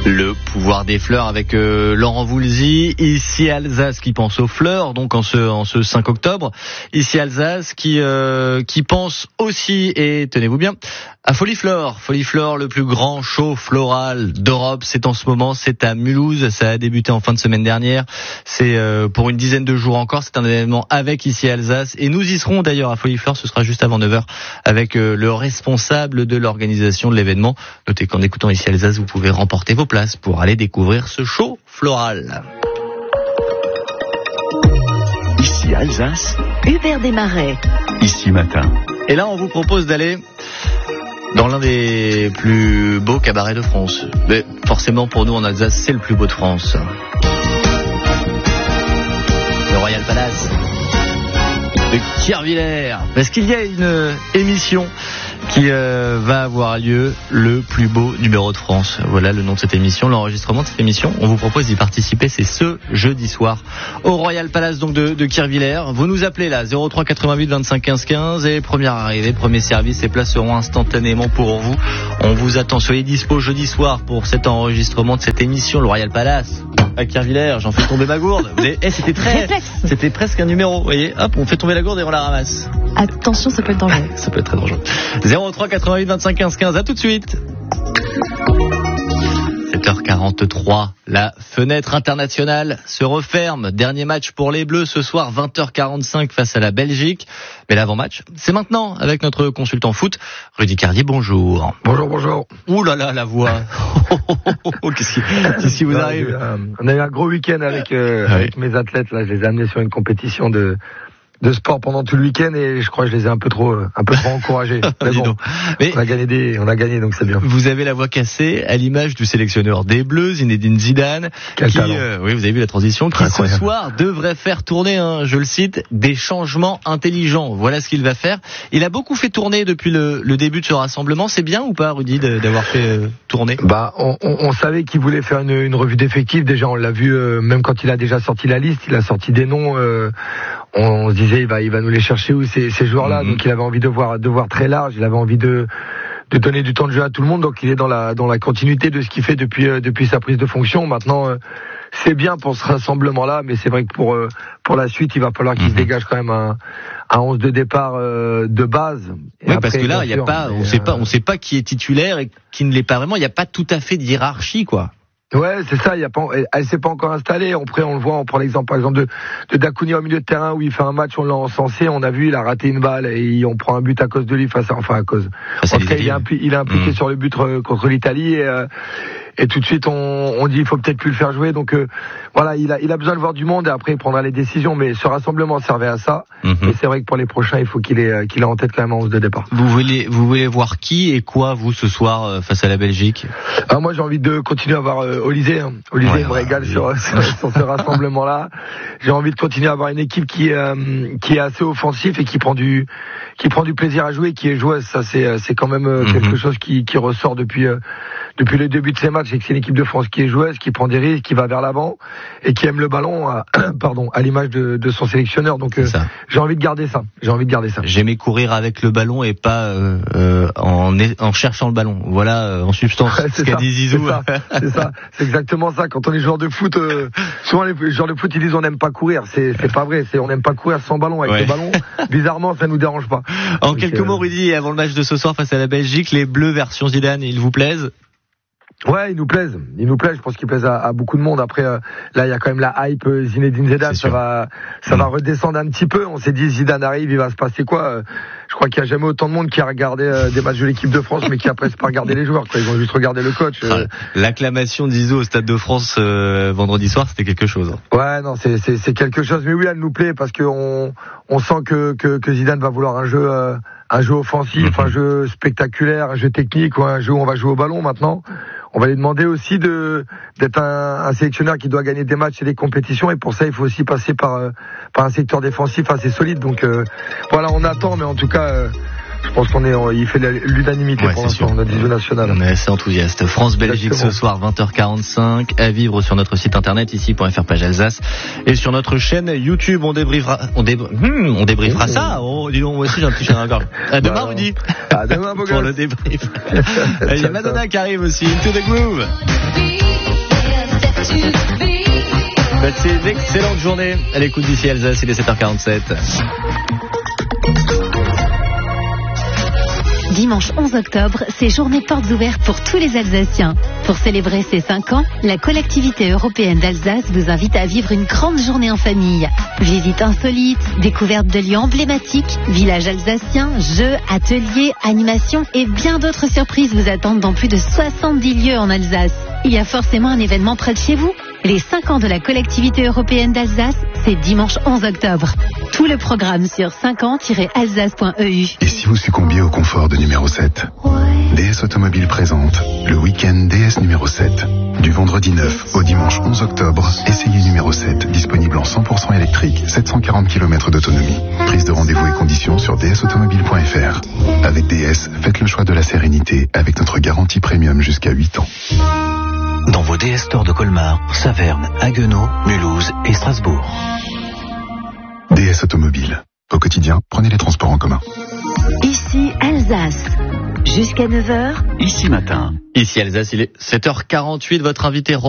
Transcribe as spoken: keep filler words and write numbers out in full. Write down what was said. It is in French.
Le pouvoir des fleurs avec euh, Laurent Voulzy, ici Alsace qui pense aux fleurs, donc en ce en ce cinq octobre, ici Alsace qui euh, qui pense aussi, et tenez-vous bien, à Foliflore. Foliflore, le plus grand show floral d'Europe, c'est en ce moment, c'est à Mulhouse, ça a débuté en fin de semaine dernière, c'est euh, pour une dizaine de jours encore, c'est un événement avec ici Alsace, et nous y serons d'ailleurs à Foliflore, ce sera juste avant neuf heures avec euh, le responsable de l'organisation de l'événement. Notez qu'en écoutant ici Alsace, vous pouvez remporter vos place pour aller découvrir ce show floral. Ici Alsace, Hubert Desmarais. Ici Matin. Et là, on vous propose d'aller dans l'un des plus beaux cabarets de France. Mais forcément, pour nous en Alsace, c'est le plus beau de France. Le Royal Palace de Kervillers. Parce qu'il y a une émission qui euh, va avoir lieu, le plus beau numéro de France. Voilà le nom de cette émission, l'enregistrement de cette émission. On vous propose d'y participer, c'est ce jeudi soir au Royal Palace donc de, de Kervillers. Vous nous appelez là, zéro trois quatre-vingt-huit vingt-cinq quinze quinze, et première arrivée, premier service, les places seront instantanément pour vous. On vous attend, soyez dispo jeudi soir pour cet enregistrement de cette émission, le Royal Palace à Kervillers. J'en fais tomber ma gourde. Vous avez... eh, c'était très, c'était presque un numéro. Vous voyez, hop, on fait tomber la gourde et on la ramasse. Attention, ça peut être dangereux. Ça peut être très dangereux. zéro trois quatre-vingt-huit vingt-cinq quinze quinze, à tout de suite. sept heures quarante-trois, la fenêtre internationale se referme. Dernier match pour les Bleus ce soir, vingt heures quarante-cinq face à la Belgique. Mais l'avant-match, c'est maintenant avec notre consultant foot, Rudy Cardier. Bonjour. Bonjour, bonjour. Ouh là là, la voix. Qu'est-ce qui, qu'est-ce qui vous non, arrive? euh, On a eu un gros week-end avec, euh, ouais. avec mes athlètes. Là, je les ai amenés sur une compétition de de sport pendant tout le week-end et je crois que je les ai un peu trop un peu trop encouragés. Mais bon, mais on a gagné des on a gagné donc c'est bien. Vous avez la voix cassée à l'image du sélectionneur des Bleus, Zinedine Zidane. Quel qui, talent. Euh, oui, vous avez vu la transition, qui Incroyable. Ce soir devrait faire tourner, hein, je le cite, des changements intelligents. Voilà ce qu'il va faire. Il a beaucoup fait tourner depuis le, le début de ce rassemblement. C'est bien ou pas, Rudy, d'avoir fait euh, tourner? Bah, on, on, on savait qu'il voulait faire une, une revue d'effectifs. Déjà, on l'a vu, euh, même quand il a déjà sorti la liste, il a sorti des noms. Euh, on, on se disait, il va, il va nous les chercher où ces, ces joueurs-là. Mm-hmm. Donc, il avait envie de voir, de voir très large. Il avait envie de, de donner du temps de jeu à tout le monde. Donc, il est dans la, dans la continuité de ce qu'il fait depuis, euh, depuis sa prise de fonction. Maintenant, euh, c'est bien pour ce rassemblement-là, mais c'est vrai que pour, euh, pour la suite, il va falloir qu'il mm-hmm. se dégage quand même un, un onze de départ euh, de base. Et oui, après, parce que là, il y a pas, on sait euh... pas, on sait pas qui est titulaire et qui ne l'est pas vraiment. Il n'y a pas tout à fait de hiérarchie, quoi. Ouais, c'est ça. Il y a pas, elle s'est pas encore installée. Après, on le voit. On prend l'exemple, par exemple, de, de Dacouni au milieu de terrain où il fait un match, on l'a encensé. On a vu, il a raté une balle et on prend un but à cause de lui. Face à, enfin, à cause. Ça, en tout cas, il est, impli, il est impliqué mmh. sur le but contre l'Italie et, euh, et tout de suite, on, on dit, il faut peut-être plus le faire jouer. Donc, euh, voilà, il a, il a besoin de voir du monde et après, il prendra les décisions. Mais ce rassemblement servait à ça. Mmh. Et c'est vrai que pour les prochains, il faut qu'il ait, qu'il ait en tête quand même un onze de départ. Vous voulez, vous voulez voir qui et quoi, vous, ce soir, face à la Belgique? Alors, moi, j'ai envie de continuer à voir euh, Olysée. Hein. Olysée ouais, me régale ouais, sur, ouais. sur, sur ce rassemblement-là. J'ai envie de continuer à avoir une équipe qui, euh, qui est assez offensif et qui prend du, qui prend du plaisir à jouer, qui est joueuse. Ça, c'est, c'est quand même euh, mm-hmm. quelque chose qui, qui ressort depuis, euh, depuis le début de ces matchs. C'est que c'est une équipe de France qui est joueuse, qui prend des risques, qui va vers l'avant et qui aime le ballon, à, pardon, à l'image de, de son sélectionneur. Donc, euh, j'ai envie de garder ça. J'ai envie de garder ça. J'aimais courir avec le ballon et pas euh, euh, en, en cherchant le ballon. Voilà, euh, en substance. Ouais, ce qu'a dit Zizou. C'est ça. C'est ça. C'est exactement ça. Quand on est joueur de foot, euh, souvent les joueurs de foot ils disent on n'aime pas courir. C'est, c'est pas vrai. C'est on n'aime pas courir sans ballon. Avec ouais. le ballon, bizarrement, ça nous dérange pas. En Donc, quelques euh... mots, Rudy, avant le match de ce soir face à la Belgique, les Bleus version Zidane, ils vous plaisent? Ouais, ils nous plaisent. Ils nous plaisent. Je pense qu'ils plaisent à, à beaucoup de monde. Après, euh, là, il y a quand même la hype euh, Zinedine Zidane. Ça va, ça mmh. va redescendre un petit peu. On s'est dit, Zidane arrive, il va se passer quoi euh, Je crois qu'il n'y a jamais autant de monde qui a regardé euh, des matchs de l'équipe de France, mais qui a presque pas regardé les joueurs. Quoi. Ils ont juste regardé le coach. Euh. L'acclamation d'Iso au Stade de France euh, vendredi soir, c'était quelque chose. Ouais, non, c'est, c'est, c'est quelque chose. Mais oui, elle nous plaît parce que on, on sent que, que, que Zidane va vouloir un jeu, euh, un jeu offensif, mmh. un jeu spectaculaire, un jeu technique, ou un jeu où on va jouer au ballon maintenant. On va lui demander aussi de d'être un, un sélectionneur qui doit gagner des matchs et des compétitions, et pour ça il faut aussi passer par euh, par un secteur défensif assez solide. Donc euh, voilà, on attend, mais en tout cas euh, je pense qu'on est, on, il fait l'unanimité ouais, pour l'instant, notre division nationale. On est assez enthousiaste. France-Belgique ce soir, vingt heures quarante-cinq, à vivre sur notre site internet, ici point f r page Alsace, et sur notre chaîne YouTube. On débriefera, on, débr... hmm, on débriefera mmh. ça. Oh, dis donc, moi aussi j'ai un petit chien à la gorge. À demain, Rudy. À demain, beau pour le débrief. Il y a Madonna qui arrive aussi. Into the Groove. Passez une excellente journée à l'écoute d'ici Alsace, il est sept heures quarante-sept. Dimanche onze octobre, c'est journée portes ouvertes pour tous les Alsaciens. Pour célébrer ses cinq ans, la collectivité européenne d'Alsace vous invite à vivre une grande journée en famille. Visites insolites, découvertes de lieux emblématiques, villages alsaciens, jeux, ateliers, animations et bien d'autres surprises vous attendent dans plus de soixante-dix lieux en Alsace. Il y a forcément un événement près de chez vous. Les cinq ans de la collectivité européenne d'Alsace, c'est dimanche onze octobre. Tout le programme sur cinq ans tiret alsace point e u. Et si vous succombiez au confort de numéro sept? D S Automobile présente le week-end D S numéro sept. Du vendredi neuf au dimanche onze octobre, essayez numéro sept, disponible en cent pour cent électrique, sept cent quarante kilomètres d'autonomie. Prise de rendez-vous et conditions sur d s automobile point f r. Avec D S, faites le choix de la sérénité avec notre garantie premium jusqu'à huit ans. Dans vos D S Stores de Colmar, Saverne, Haguenau, Mulhouse et Strasbourg. D S Automobile. Au quotidien, prenez les transports en commun. Ici Alsace. Jusqu'à neuf heures. Ici matin. Ici Alsace, il est sept heures quarante-huit, votre invité